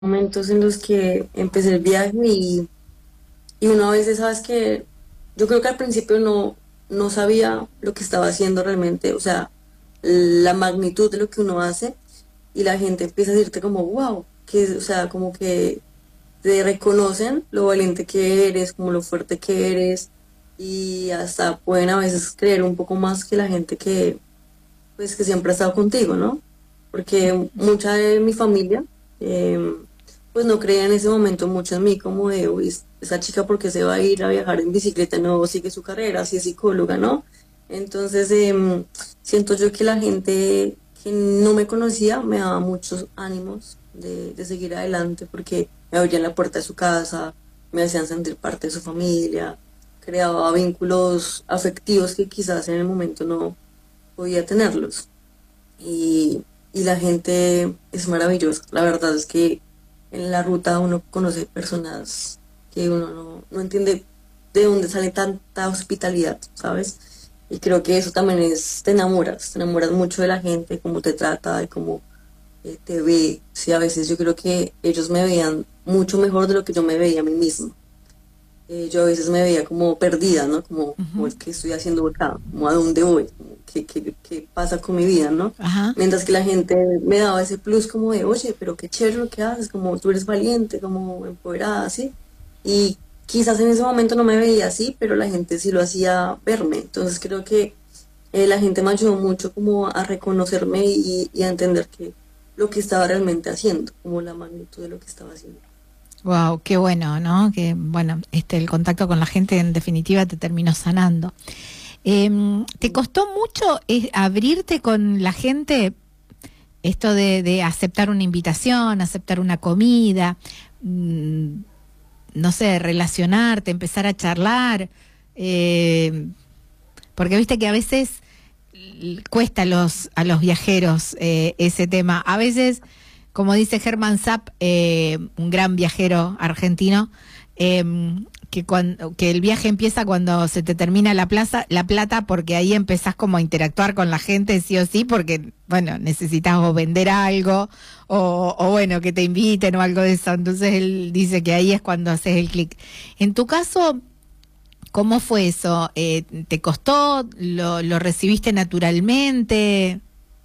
momentos en los que empecé el viaje y uno a veces, sabes que yo creo que al principio no sabía lo que estaba haciendo realmente, o sea, la magnitud de lo que uno hace y la gente empieza a decirte como, wow, que, o sea, como que te reconocen lo valiente que eres, como lo fuerte que eres y hasta pueden a veces creer un poco más que la gente que, pues, que siempre ha estado contigo, ¿no? Porque mucha de mi familia, eh, pues no creía en ese momento mucho en mí, como de, uy, esa chica porque se va a ir a viajar en bicicleta, no sigue su carrera, si es psicóloga, ¿no? Entonces, siento yo que la gente que no me conocía me daba muchos ánimos de seguir adelante porque me abrían la puerta de su casa, me hacían sentir parte de su familia, creaba vínculos afectivos que quizás en el momento no podía tenerlos. Y la gente es maravillosa. La verdad es que en la ruta uno conoce personas que uno no entiende de dónde sale tanta hospitalidad, ¿sabes? Y creo que eso también es, te enamoras mucho de la gente, cómo te trata, de cómo te ve. Sí, a veces yo creo que ellos me veían mucho mejor de lo que yo me veía a mí misma. Yo a veces me veía como perdida, ¿no? Como Ujú. es que estoy haciendo acá, como a dónde voy, como, qué pasa con mi vida, ¿no? Ajá. Mientras que la gente me daba ese plus como de, oye, pero qué chévere lo que haces, como tú eres valiente, como empoderada, ¿sí? Y quizás en ese momento no me veía así, pero la gente sí lo hacía verme. Entonces creo que la gente me ayudó mucho como a reconocerme y a entender que lo que estaba realmente haciendo, como la magnitud de lo que estaba haciendo. Wow, qué bueno, ¿no? Que bueno, el contacto con la gente en definitiva te terminó sanando. ¿Te costó mucho abrirte con la gente? Esto de aceptar una invitación, aceptar una comida, mm, no sé, relacionarte, empezar a charlar, eh, porque viste que a veces cuesta a los viajeros ese tema. A veces, como dice Hermann Zapp, un gran viajero argentino, que el viaje empieza cuando se te termina la plata, porque ahí empezás como a interactuar con la gente sí o sí, porque, bueno, necesitas o vender algo, o bueno, que te inviten o algo de eso. Entonces él dice que ahí es cuando haces el clic. En tu caso, ¿cómo fue eso? ¿Te costó? ¿Lo recibiste naturalmente?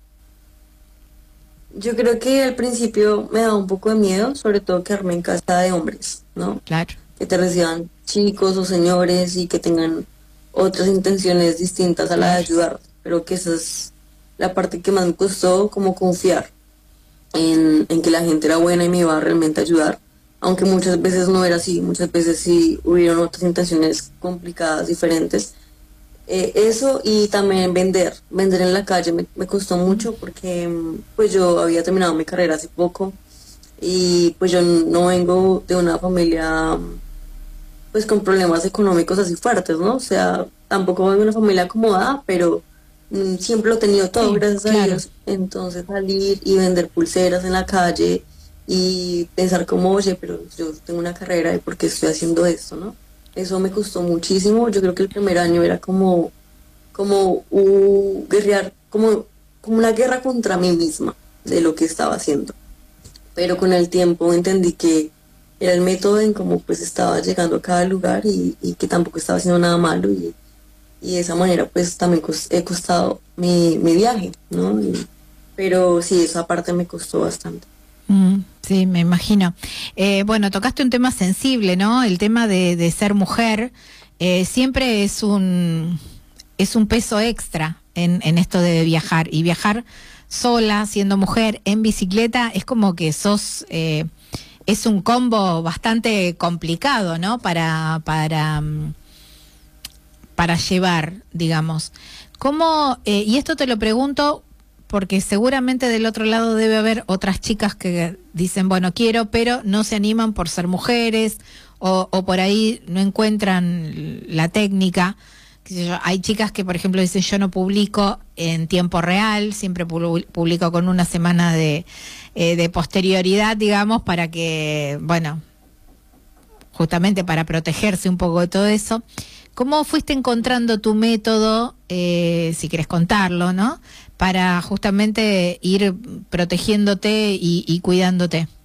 Yo creo que al principio me daba un poco de miedo, sobre todo quedarme en casa de hombres, ¿no? Claro. Que te reciban chicos o señores y que tengan otras intenciones distintas a la de Claro. ayudar. Pero que esa es la parte que más me costó, como confiar en que la gente era buena y me iba a realmente ayudar. Aunque muchas veces no era así, muchas veces sí hubieron otras intenciones complicadas, diferentes. Eso y también vender en la calle me costó Mm. mucho porque pues yo había terminado mi carrera hace poco y pues yo no vengo de una familia pues con problemas económicos así fuertes, ¿no? O sea, tampoco vengo de una familia acomodada, pero siempre lo he tenido todo, Sí, gracias a claro. Dios. Entonces salir y vender pulseras en la calle y pensar como, oye, pero yo tengo una carrera y por qué estoy haciendo esto, ¿no? Eso me costó muchísimo. Yo creo que el primer año era como guerrear, como una guerra contra mí misma de lo que estaba haciendo. Pero con el tiempo entendí que era el método en cómo pues estaba llegando a cada lugar y que tampoco estaba haciendo nada malo y de esa manera pues también he costado mi viaje, ¿no? Pero sí, esa parte me costó bastante. Sí, me imagino. Bueno, tocaste un tema sensible, ¿no? El tema de ser mujer siempre es un peso extra en esto de viajar. Y viajar sola, siendo mujer, en bicicleta, es como que es un combo bastante complicado, ¿no? Para llevar, digamos. ¿Cómo, y esto te lo pregunto porque seguramente del otro lado debe haber otras chicas que dicen, bueno, quiero, pero no se animan por ser mujeres o por ahí no encuentran la técnica. Qué sé yo. Hay chicas que, por ejemplo, dicen, yo no publico en tiempo real, siempre publico con una semana de posterioridad, digamos, para que, bueno, justamente para protegerse un poco de todo eso. ¿Cómo fuiste encontrando tu método, si quieres contarlo, ¿no? Para justamente ir protegiéndote y cuidándote.